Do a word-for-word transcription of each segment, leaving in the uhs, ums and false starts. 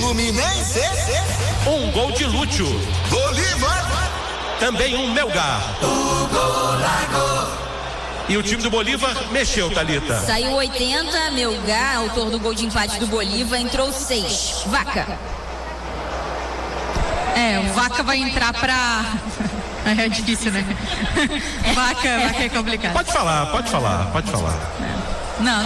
Fluminense. Um gol de Lúcio. Bolívar. Também um Melgar. E o time do Bolívar mexeu, Thalita. Saiu oitenta, Melgar, autor do gol de empate do Bolívar, entrou seis. Vaca. É, o Vaca vai entrar pra... É difícil, né? Vaca, vaca é complicado. Pode falar, pode falar, pode falar. Não,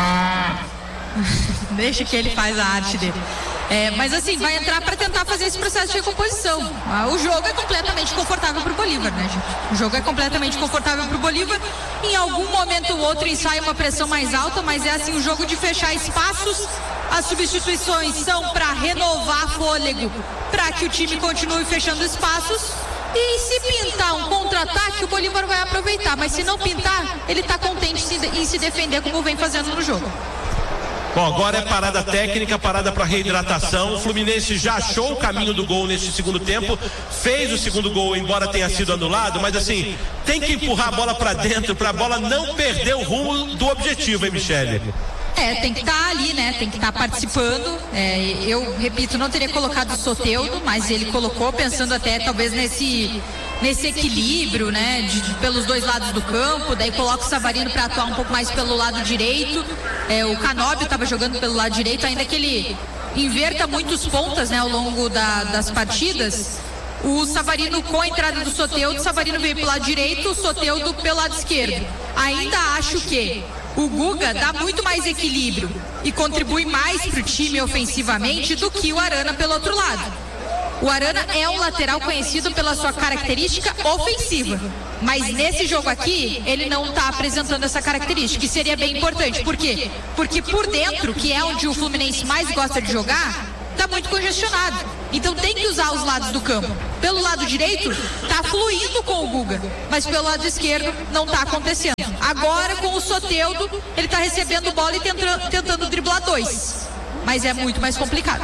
não. Deixa que ele faz a arte dele. É, mas assim, vai entrar para tentar fazer esse processo de recomposição. Ah, o jogo é completamente confortável para o Bolívar, né, gente? O jogo é completamente confortável para o Bolívar. Em algum momento ou outro ensaia uma pressão mais alta, mas é assim, o jogo de fechar espaços. As substituições são para renovar fôlego, para que o time continue fechando espaços. E se pintar um contra-ataque, o Bolívar vai aproveitar. Mas se não pintar, ele está contente em se defender como vem fazendo no jogo. Bom, agora é parada técnica, parada para reidratação. O Fluminense já achou o caminho do gol neste segundo tempo, fez o segundo gol, embora tenha sido anulado, mas assim, tem que empurrar a bola para dentro, para a bola não perder o rumo do objetivo, hein, Michele? É, tem que estar tá ali, né? Tem que estar tá participando. É, eu, repito, não teria colocado o Soteldo, mas ele colocou pensando até talvez nesse, nesse equilíbrio, né? De, de, pelos dois lados do campo. Daí coloca o Savarino para atuar um pouco mais pelo lado direito. É, o Canóbio estava jogando pelo lado direito, ainda que ele inverta muitos pontas, né? Ao longo da, das partidas. O Savarino, com a entrada do Soteldo, o Savarino veio pelo lado direito, o Soteldo pelo lado esquerdo. Ainda acho que o Guga dá muito mais equilíbrio e contribui mais para o time ofensivamente do que o Arana pelo outro lado. O Arana é um lateral conhecido pela sua característica ofensiva, mas nesse jogo aqui ele não está apresentando essa característica, e seria bem importante. Por quê? Porque por dentro, que é onde o Fluminense mais gosta de jogar, está muito congestionado. Então tem que usar os lados do campo. Pelo lado direito, está fluindo com o Guga, mas pelo lado esquerdo não está acontecendo. Agora com o Soteldo, ele está recebendo bola e tentando, tentando driblar dois, mas é muito mais complicado.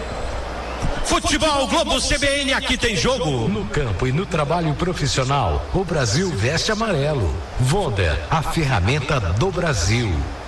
Futebol Globo C B N, aqui tem jogo. No campo e no trabalho profissional, o Brasil veste amarelo. Voder, a ferramenta do Brasil.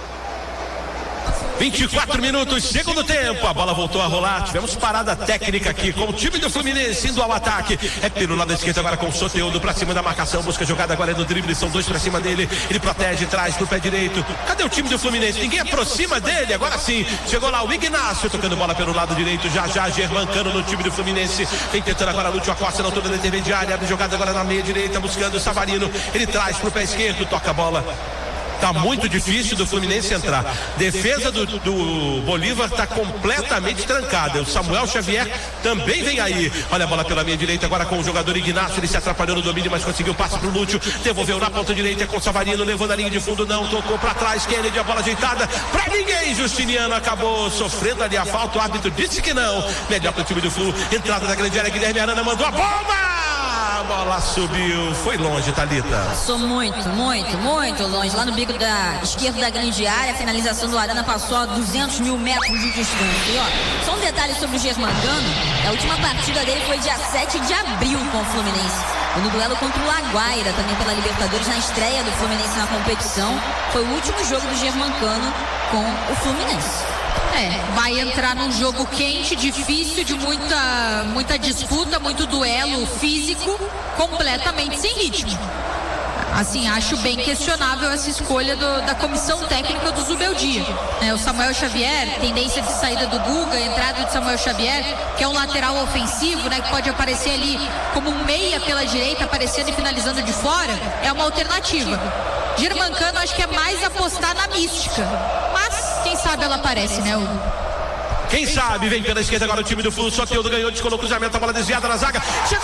vinte e quatro minutos, segundo tempo, a bola voltou a rolar, tivemos parada técnica aqui com o time do Fluminense indo ao ataque, é pelo lado esquerdo agora com o Soteldo pra cima da marcação, busca a jogada agora é no drible, são dois pra cima dele, ele protege, traz pro pé direito, cadê o time do Fluminense? Ninguém aproxima dele, agora sim, chegou lá o Ignacio, tocando bola pelo lado direito, já já Germancano no time do Fluminense, vem tentando agora Lúcio Acosta na altura da intermediária, abre jogada agora na meia direita, buscando o Savarino, ele traz pro pé esquerdo, toca a bola. Tá muito difícil do Fluminense entrar. Defesa do, do Bolívar tá completamente trancada. O Samuel Xavier também vem aí. Olha a bola pela minha direita agora com o jogador Ignacio. Ele se atrapalhou no domínio, mas conseguiu o passe pro Lúcio. Devolveu na ponta direita com o Savarino. Levou na linha de fundo, não. Tocou pra trás. Kennedy, a bola ajeitada pra ninguém. Justiniano acabou sofrendo ali a falta. O árbitro disse que não. Melhor pro time do Flu. Entrada da grande área. Guilherme Arana mandou a bomba. A bola subiu. Foi longe, Thalita. Passou muito, muito, muito longe. Lá no bico da esquerda da grande área, a finalização do Arana passou a duzentos mil metros de distância. E ó, só um detalhe sobre o Germancano: a última partida dele foi dia sete de abril com o Fluminense. E no duelo contra o Laguaira, também pela Libertadores, na estreia do Fluminense na competição. Foi o último jogo do Germancano com o Fluminense. É, vai entrar num jogo quente, difícil, de muita, muita disputa, muito duelo físico, completamente sem ritmo. Assim, acho bem questionável essa escolha do, da comissão técnica do Zubeldia. É, o Samuel Xavier, tendência de saída do Guga, entrada de Samuel Xavier, que é um lateral ofensivo, né, que pode aparecer ali como um meia pela direita, aparecendo e finalizando de fora, é uma alternativa. Germancano, acho que é mais apostar na mística, mas quem sabe ela aparece, né, Hugo? Quem sabe, vem pela esquerda agora o time do Flu, Soteldo ganhou, descolou o cruzamento, a bola desviada na zaga, chegou